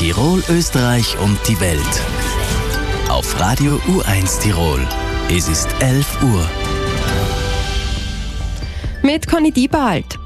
Tirol, Österreich und die Welt. Auf Radio U1 Tirol. Es ist 11 Uhr. Mit Conny Diebald.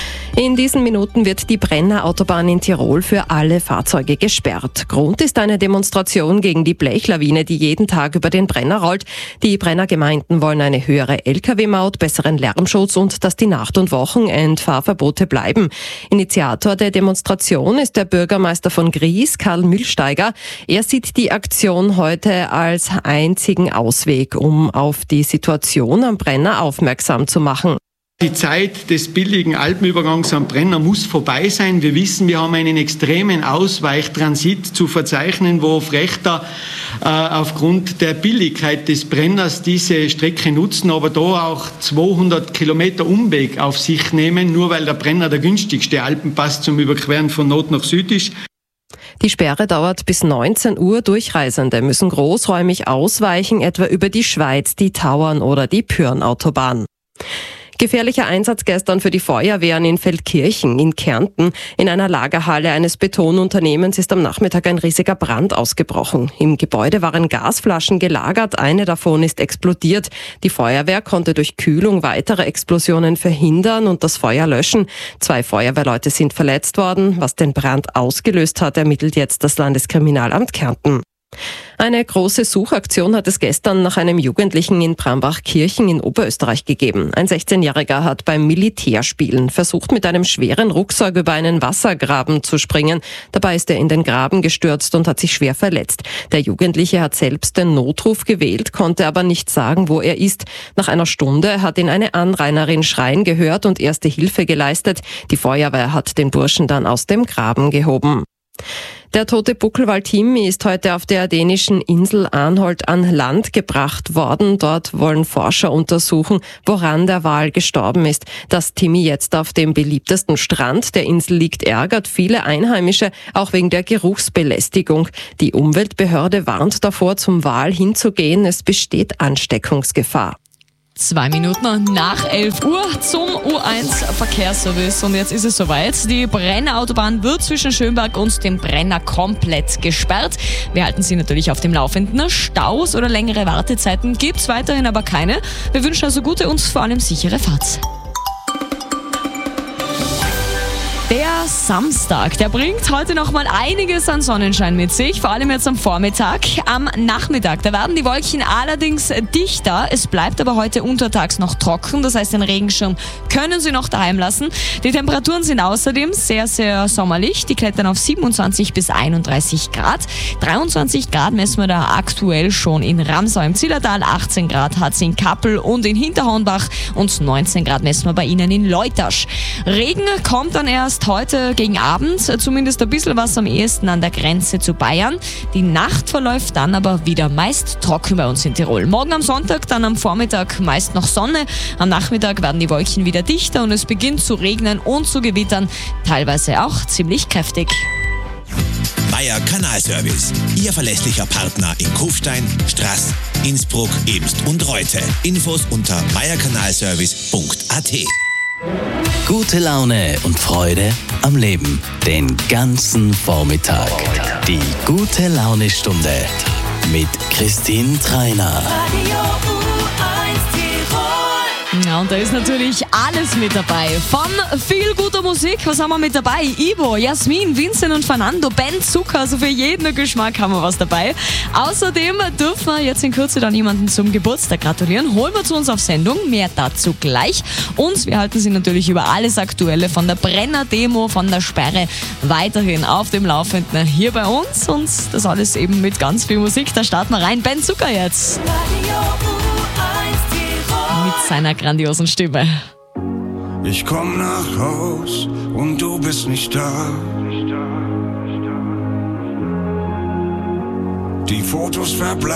In diesen Minuten wird die Brenner Autobahn in Tirol für alle Fahrzeuge gesperrt. Grund ist eine Demonstration gegen die Blechlawine, die jeden Tag über den Brenner rollt. Die Brenner Gemeinden wollen eine höhere Lkw-Maut, besseren Lärmschutz und dass die Nacht- und Wochenendfahrverbote bleiben. Initiator der Demonstration ist der Bürgermeister von Gries, Karl Mühlsteiger. Er sieht die Aktion heute als einzigen Ausweg, um auf die Situation am Brenner aufmerksam zu machen. Die Zeit des billigen Alpenübergangs am Brenner muss vorbei sein. Wir wissen, wir haben einen extremen Ausweichtransit zu verzeichnen, wo Frechter aufgrund der Billigkeit des Brenners diese Strecke nutzen, aber da auch 200 Kilometer Umweg auf sich nehmen, nur weil der Brenner der günstigste Alpenpass zum Überqueren von Nord nach Süd ist. Die Sperre dauert bis 19 Uhr. Durchreisende müssen großräumig ausweichen, etwa über die Schweiz, die Tauern oder die Pyrn-Autobahn. Gefährlicher Einsatz gestern für die Feuerwehren in Feldkirchen in Kärnten. In einer Lagerhalle eines Betonunternehmens ist am Nachmittag ein riesiger Brand ausgebrochen. Im Gebäude waren Gasflaschen gelagert, eine davon ist explodiert. Die Feuerwehr konnte durch Kühlung weitere Explosionen verhindern und das Feuer löschen. 2 Feuerwehrleute sind verletzt worden. Was den Brand ausgelöst hat, ermittelt jetzt das Landeskriminalamt Kärnten. Eine große Suchaktion hat es gestern nach einem Jugendlichen in Brambachkirchen in Oberösterreich gegeben. Ein 16-Jähriger hat beim Militärspielen versucht, mit einem schweren Rucksack über einen Wassergraben zu springen. Dabei ist er in den Graben gestürzt und hat sich schwer verletzt. Der Jugendliche hat selbst den Notruf gewählt, konnte aber nicht sagen, wo er ist. Nach einer Stunde hat ihn eine Anrainerin schreien gehört und erste Hilfe geleistet. Die Feuerwehr hat den Burschen dann aus dem Graben gehoben. Der tote Buckelwal-Timmi ist heute auf der dänischen Insel Arnholt an Land gebracht worden. Dort wollen Forscher untersuchen, woran der Wal gestorben ist. Dass Timmi jetzt auf dem beliebtesten Strand der Insel liegt, ärgert viele Einheimische, auch wegen der Geruchsbelästigung. Die Umweltbehörde warnt davor, zum Wal hinzugehen. Es besteht Ansteckungsgefahr. 2 Minuten nach 11 Uhr zum U1 Verkehrsservice. Und jetzt ist es soweit. Die Brenner Autobahn wird zwischen Schönberg und dem Brenner komplett gesperrt. Wir halten Sie natürlich auf dem Laufenden. Staus oder längere Wartezeiten gibt's weiterhin aber keine. Wir wünschen also gute und vor allem sichere Fahrt. Der Samstag, der bringt heute noch mal einiges an Sonnenschein mit sich, vor allem jetzt am Vormittag. Am Nachmittag, da werden die Wolken allerdings dichter. Es bleibt aber heute untertags noch trocken, das heißt, den Regenschirm können Sie noch daheim lassen. Die Temperaturen sind außerdem sehr, sehr sommerlich. Die klettern auf 27 bis 31 Grad. 23 Grad messen wir da aktuell schon in Ramsau im Zillertal, 18 Grad hat es in Kappel und in Hinterhornbach und 19 Grad messen wir bei Ihnen in Leutasch. Regen kommt dann erst heute gegen Abend, zumindest ein bisschen was am ehesten an der Grenze zu Bayern. Die Nacht verläuft dann aber wieder meist trocken bei uns in Tirol. Morgen am Sonntag, dann am Vormittag meist noch Sonne. Am Nachmittag werden die Wolken wieder dichter und es beginnt zu regnen und zu gewittern, teilweise auch ziemlich kräftig. Meier Kanalservice, Ihr verlässlicher Partner in Kufstein, Straß, Innsbruck, Ebst und Reute. Infos unter meierkanalservice.at. Gute Laune und Freude am Leben. Den ganzen Vormittag. Die gute Laune-Stunde mit Christine Treiner. Ja, und da ist natürlich alles mit dabei. Von viel guter Musik, was haben wir mit dabei? Ivo, Jasmin, Vincent und Fernando, Ben Zucker, also für jeden Geschmack haben wir was dabei. Außerdem dürfen wir jetzt in Kürze dann jemanden zum Geburtstag gratulieren. Holen wir zu uns auf Sendung, mehr dazu gleich. Und wir halten Sie natürlich über alles Aktuelle von der Brenner-Demo, von der Sperre weiterhin auf dem Laufenden hier bei uns. Und das alles eben mit ganz viel Musik. Da starten wir rein. Ben Zucker jetzt. Mit seiner grandiosen Stimme. Ich komm nach Haus und du bist nicht da. Die Fotos verbleiben.